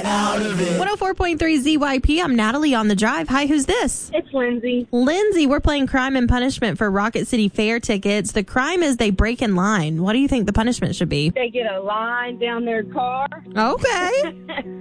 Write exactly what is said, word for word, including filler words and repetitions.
out of it. one oh four point three Z Y P. I'm Natalie on the drive. Hi, who's this? It's Lindsay. Lindsay, we're playing Crime and Punishment for Rocket City Fair tickets. The crime is they break in line. What do you think the punishment should be? They get a line down their car. Okay.